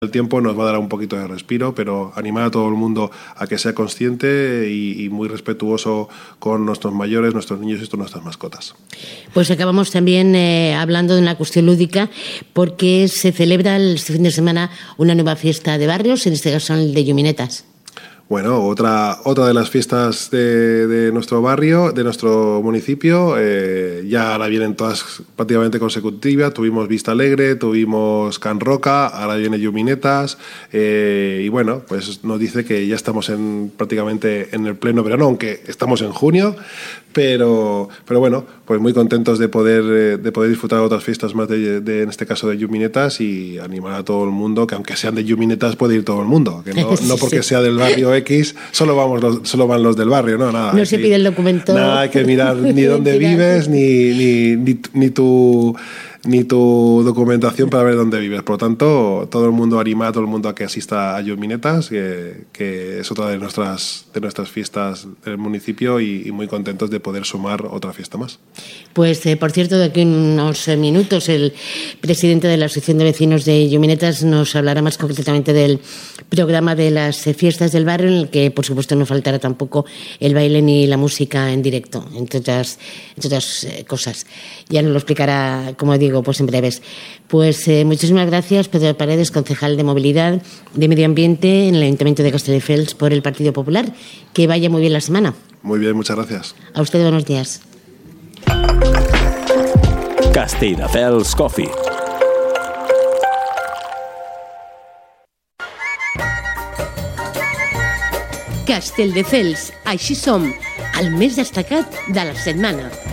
El tiempo nos va a dar un poquito de respiro, pero animar a todo el mundo a que sea consciente y muy respetuoso con nuestros mayores, nuestros niños y nuestras mascotas. Pues acabamos también hablando de una cuestión lúdica, porque se celebra este fin de semana una nueva fiesta de barrios, en este caso el de Lluminetas. Bueno, otra de las fiestas de nuestro barrio, de nuestro municipio, ya ahora vienen todas prácticamente consecutivas. Tuvimos Vista Alegre, tuvimos Can Roca, ahora viene Lluminetas, y bueno, pues nos dice que ya estamos prácticamente en el pleno verano, aunque estamos en junio, pero bueno, pues muy contentos de poder disfrutar de otras fiestas más en este caso de Lluminetas, y animar a todo el mundo que aunque sean de Lluminetas puede ir todo el mundo, que no porque sea del barrio X solo van los del barrio, no, nada. No se pide el documento. Nada, hay que mirar ni dónde vives ni tu documentación para ver dónde vives. Por lo tanto, todo el mundo anima a todo el mundo a que asista a Lluminetas, que es otra de nuestras fiestas del municipio, y muy contentos de poder sumar otra fiesta más. Pues, por cierto, de aquí unos minutos el presidente de la Asociación de Vecinos de Lluminetas nos hablará más concretamente del programa de las fiestas del barrio, en el que, por supuesto, no faltará tampoco el baile ni la música en directo, entre otras cosas. Ya nos lo explicará, como digo, pues en breves. Pues muchísimas gracias, Pedro Paredes, concejal de Movilidad, de Medio Ambiente en el Ayuntamiento de Castelldefels por el Partido Popular. Que vaya muy bien la semana. Muy bien, muchas gracias. A usted, buenos días. Castelldefels Coffee. Castelldefels, així som, el més destacat de la setmana.